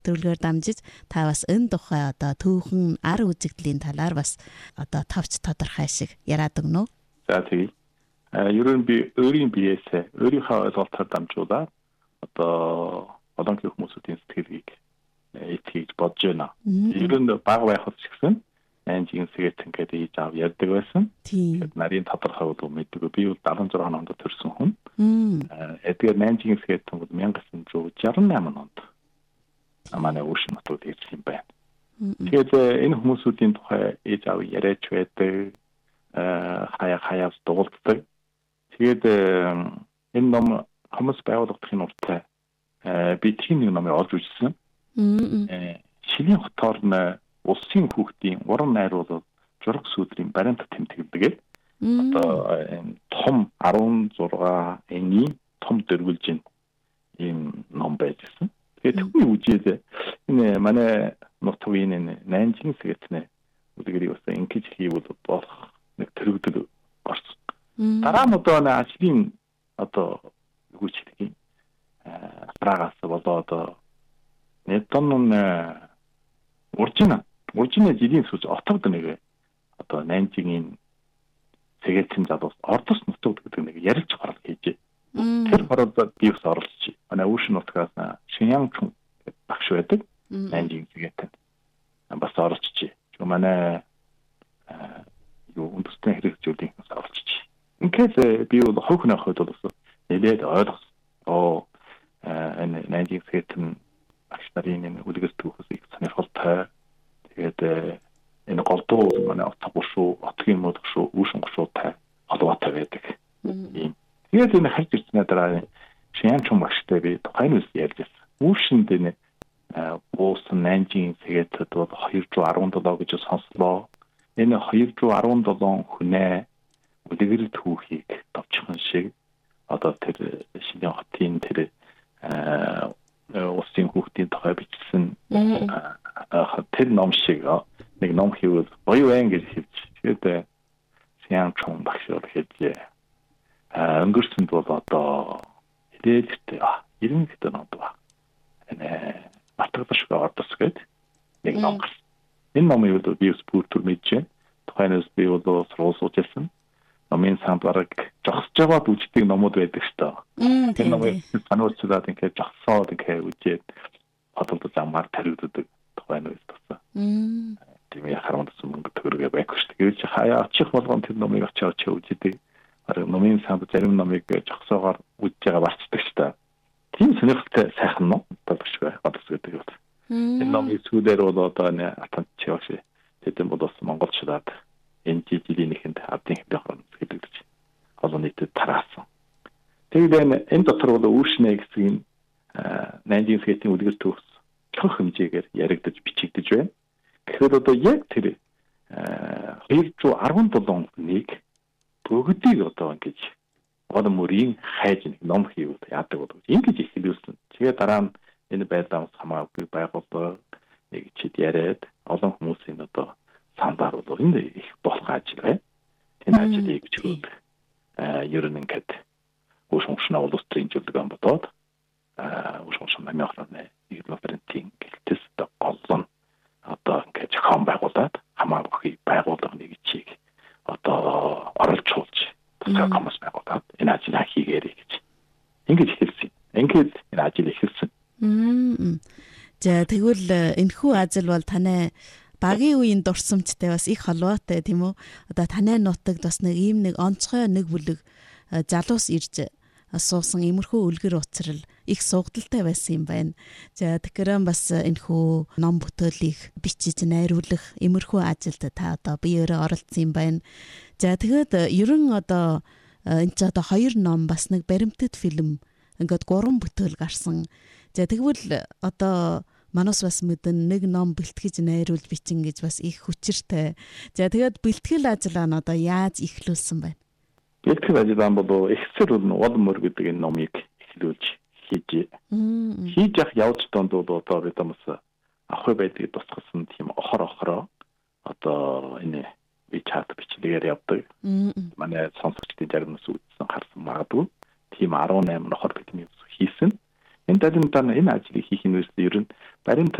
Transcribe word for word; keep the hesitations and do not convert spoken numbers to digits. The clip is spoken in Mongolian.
нэвтрүүлгээр дамжиж та бас энэ тухай одоо түүхэн ар үзэгдлийн талаар бас одоо товч тодорхой шиг яриад өгнө. За тэгье. Ер нь би өөрийн биеэсээ өөрийнхөө ойлголтоор дамжуулаад одоо олон хүмүүсийн сэтгэлийг итгэж бодож байна. Ер нь бага байхад ч гэсэн Нанжийн сэгэт ингээд ийж аав ярьдаг байсан. Тэгэхээр нарийн тодорхой бол мэддэг. Би бол дагалан зургаан онд төрсэн хүн. Эдгээр Нанжийн сэгэт бол 천ьсанд шестьдесят восемь онд манай өөршин нутгад ирсэн юм байна. Тэгээд энэ хүмүүсийн тухай ийж аав яриач байдаг, хаяа хаяас дуулдаг. Тэгээд энэ ном хүмүүс байгуулагдахын уртаа би тийм нэг номыг олж үзсэн. Шинийн хотоор нь улсын хүүхдийн уран найруулал жураг сүдрийн баримт тэмдэглэдэг. Одоо том16 энгийн том дөрвөлжин ийм ном байжсэн. Тэгээд түүний үжээд энэ манай нутгийн энэ Нанжийн сэгэтнэ үлгэрийг бас ингэж хийвэл болох нэг төрөгдөл орсон. Дараа нь одоо ажлын одоо хүчлэгийн апрагаас болоо одоо нэгдэн уржина уржина жилийн сүж отогд нэг одоо Нанжийн сэгээцэн залуус ордос нутгад гэдэг нэг ярилж гарал хийжээ. Тэр хороод би ус оролцож манай үүшин нутгаас Шиньянчун багш байдаг Нанжийн сэгээцэн бас оролцож манай юу үндэсний хэрэгжүүлэлтийн оролцож. Ингээд би бол хөвхнөө хойд бол нэлээд ойлгосон. Оо энэ Нанжийн сэгээцэн багш нарын үлгэр түүхээс их сонирхолтой. Тэгээд энэ голдуу манай отгоо шүү, отгийн модг шүү, үүшин гошуутай холбоотой байдаг. Ийм. Тэгээд энэ харж ирснээр дараа Шиньянчун багштай би тухайн үс ярьж байсан. Үүшинд энэ буусан Нанжийн сэгээтэд бол two seventeen гэж сонслоо. Энэ two seventeen хүнээ үлгэр түүхийг товчхон шиг одоо тэр Шинийн хотын тэр улсын хүүхдийн тухай бичсэн тэр ном шиг нэг ном хийвэл гоё байна гэж хэлж. Тэгээд Шиньянчун багш хэлжээ. Өнгөрсөнд бол одоо хэлээдтэй ninety хэд онд ба. Энэ Батгадашгүй ордос гэдэг нэг ном гарсан. Энэ номыг бол би спортер мэджээ. Тухайнаас би бол сургууль суужсэн. Номын санд бараг жогсож байгаа үждэг номууд байдаг шүү дээ. Тэр номыг сануулцаад ингээд жогсоод ингээд үжээд бодолд замаар таригддаг тухайн үеэс тусаа. Тийм яхарамд мөнгө төгрөг байхгүй шүү дээ. Гэвч хаяа очих болгон тэр номыг очиж очиж үждэг. Бараг номын санд зарим номыг жогсоогоор үжиж байгаа барцдаг шүү дээ. Тийм сонирхолтой сайхан ном болчихгүй бодос гэдэг юм. Энэ номыг сүүлээр бол одоо нэ атанч чивш тэдэн бодос монголчлаад энэ жилийнхэнд ардын хэвлэх гэдэг олон нийтэд тараасан. Тэгээд энэ дотор бол үүшнэ гэсэн Нанжийн сэгээтийн үлгэр төгс цог хэмжээгээр яригдаж бичигдэж байна. Тэгэхээр одоо яг тэр two seventeen хүнийг бүгдийг одоо ингэж олон мөрийн хайж нэг ном хийвэл яадаг бол ингэж ихлүүлсэн. Тэгээд дараа нь энэ байдлаас хамаагүй байгууллага нэг чид яриад олон хүмүүсийн одоо сандаар бол энэ их болох ажил бай. Энэ ажлыг чигүүд ер нь ингээд ушуншна улс төрийн зөвлөгөө бодоод ушуншна намайхнаа нэг конференцийн гэлтэс олон одоо ингээд зохион байгуулад хамаагүй байгууллага нэг чиг одоо оролцуулж тусгай комс байгуулад энэ ажлыг хийгээрэй гэж ингэж хэлсэн. Ингээд энэ ажил эхэлсэн. За тэгвэл энэхүү ажил бол таны багийн үеийн дурсамжтай бас их холбоотой тийм үү? Одоо таны нутагт бас нэг ийм нэг онцгой нэг бүлэг залуус ирж суусан иймэрхүү үлгэр уцрал их сугдалтай байсан юм байна. За тэгэхээр бас энэхүү ном бүтээлийг бичиж найруулах иймэрхүү ажилд та одоо биеэрээ оролцсон юм байна. За тэгээд ерөн одоо энэ ч одоо хоёр ном бас нэг баримтат фильм ингээд гурван бүтээл гарсан. За тэгвэл одоо манус бас мэдэн нэг ном бэлтгэж найруулж бичин гэж бас их хүчиртэй. За тэгээд бэлтгэл ажиллаа нь одоо яаж эхлүүлсэн байна? Бэлтгэл ажиллаа бол эхсэл бол мөр гэдэг энэ номыг эхлүүлж хийж хийж явах явж донд бол одоо бид юмс авах байдгийг тусгасан тийм охор охороо одоо энэ би чат бичлэгээр явдаг. Манай сонсогчдын зарим нь үзсэн харсан магадгүй. Тийм eighteen охор бидний хийсэн. Энэ далин тань энэ ажлыг хийх нь үстэй ер нь баримт